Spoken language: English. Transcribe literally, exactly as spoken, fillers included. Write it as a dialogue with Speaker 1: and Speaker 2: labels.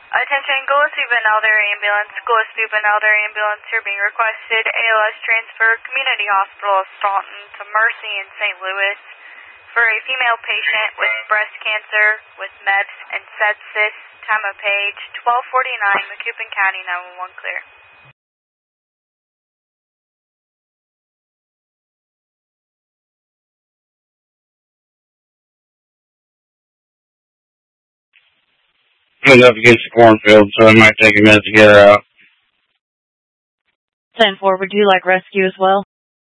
Speaker 1: Attention, Gillespie Benelder Ambulance. Gillespie Benelder Ambulance are being requested. A L S transfer Community Hospital of Staunton to Mercy in Saint Louis for a female patient with breast cancer with M E B S and sepsis. Time of page twelve forty-nine, Macoupin County, nine one one clear.
Speaker 2: He's up against the cornfield, so it might take a minute to get her out.
Speaker 3: ten four, would you like rescue as well?